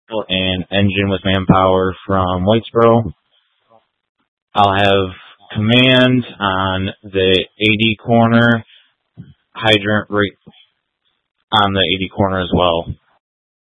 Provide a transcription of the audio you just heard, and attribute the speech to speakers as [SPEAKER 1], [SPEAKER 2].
[SPEAKER 1] and engine with manpower from Whitesboro. I'll have command on the 80 corner, hydrant right on the 80 corner as well.